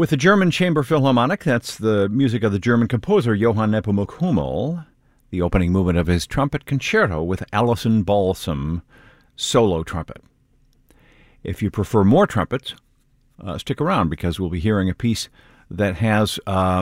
With the German Chamber Philharmonic, that's the music of the German composer Johann Nepomuk Hummel, the opening movement of his trumpet concerto with Alison Balsam solo trumpet. If you prefer more trumpets, stick around because we'll be hearing a piece that has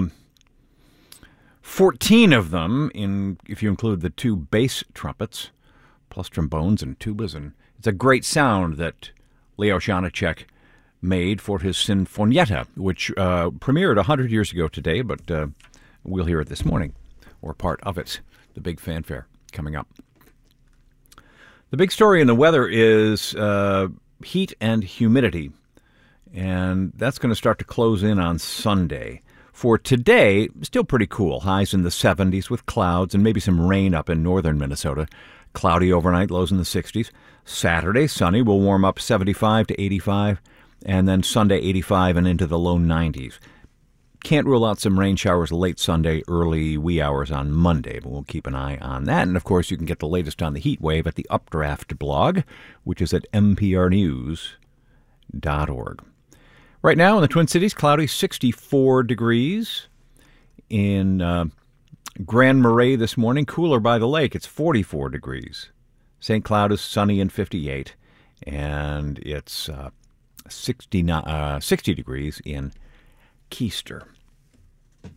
14 of them, if you include the two bass trumpets, plus trombones and tubas. And it's a great sound that Leo Janáček made for his Sinfonietta, which premiered 100 years ago today, but we'll hear it this morning, or part of it, the big fanfare coming up. The big story in the weather is heat and humidity, and that's going to start to close in on Sunday. For today, still pretty cool. Highs in the 70s with clouds and maybe some rain up in northern Minnesota. Cloudy overnight, lows in the 60s. Saturday, sunny, will warm up 75 to 85, and then Sunday, 85 and into the low 90s. Can't rule out some rain showers late Sunday, early wee hours on Monday, but we'll keep an eye on that. And, of course, you can get the latest on the heat wave at the Updraft blog, which is at mprnews.org. Right now in the Twin Cities, cloudy, 64 degrees. In Grand Marais this morning, cooler by the lake, it's 44 degrees. St. Cloud is sunny and 58, and it's 60 degrees in Keister.